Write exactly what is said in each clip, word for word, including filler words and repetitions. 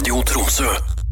Radio Tromsø.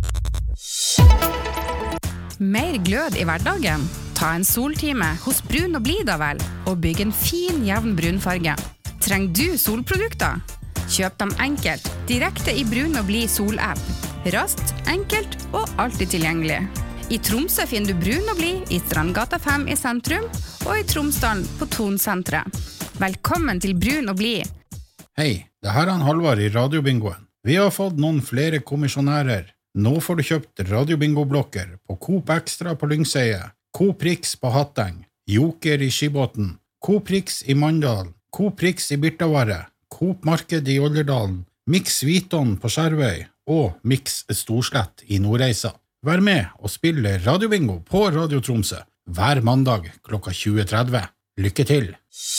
Mer glød i hverdagen? Ta en soltime hos Brun og Blid da vel, og bygg en fin, jevn brunfarge. Trenger du solprodukter? Kjøp dem enkelt, direkte i Brun og Blid sol-app. Raskt, enkelt og alltid tilgjengelig. I Tromsø finner du Brun og Blid i Strandgata fem i sentrum, og i Tromsdalen på Tonsentret. Velkommen til Brun og Blid. Hei, det her er han Halvard i Radiobingoen. Vi har fått noen flere kommisjonærer. Nå får du kjøpt Radiobingo-blokker på Coop Extra på Lyngseie, Coop Rix på Hatteng, Joker i Skibåten, Coop Rix i Mandal, Coop Rix i Birtavarre, Coop Marked i Olderdalen, Mix Viton på Skjervøy og Mix Storslett i Nordreisa. Vær med og spille Radiobingo på Radio Tromsø hver mandag klokka tjue tretti. Lykke til!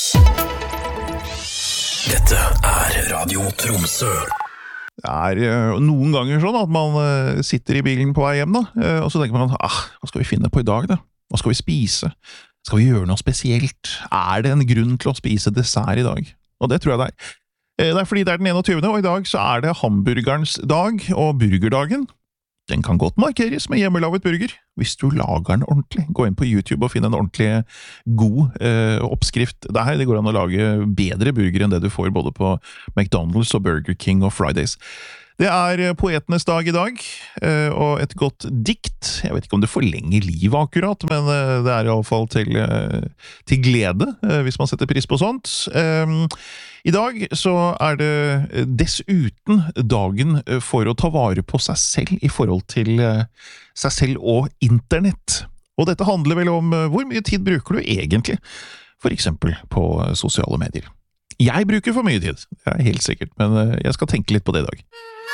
Dette er Radio Tromsø. Det er uh, noen ganger sånn at man uh, sitter i bilen på vei hjem da, uh, og så tenker man, ah, hva skal vi finne på i dag da? Hva skal vi spise? Skal vi gjøre noe spesielt? Er det en grunn til å spise dessert i dag? Og det tror jeg det er. Uh, det er fordi det er den enogtyvende, og i dag så er det hamburgerens dag og burgerdagen. Den kan godt markeres med hjemmelavet burger, hvis du lager den ordentlig. Gå inn på YouTube og finn en ordentlig god eh, oppskrift. Det her det går an å lage bedre burger enn det du får både på McDonald's og Burger King og Fridays. Det er poetenes dag i dag, eh, og et godt dikt. Jeg vet ikke om det forlenger livet akkurat, men eh, det er i alle fall til, eh, til glede, eh, hvis man setter pris på sånt. Eh, I dag så er det dessuten dagen for å ta vare på seg selv i forhold til seg selv og internett. Og dette handler vel om hvor mye tid bruker du egentlig, for eksempel på sosiale medier. Jeg bruker for mye tid, det er helt sikkert, men jeg skal tenke litt på det i dag.